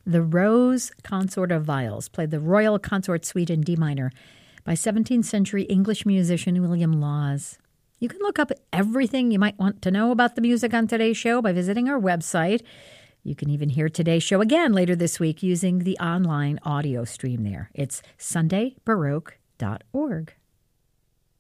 The Rose Consort of Viols, played the Royal Consort Suite in D minor by 17th century English musician William Laws. You can look up everything you might want to know about the music on today's show by visiting our website. You can even hear today's show again later this week using the online audio stream there. It's sundaybaroque.org.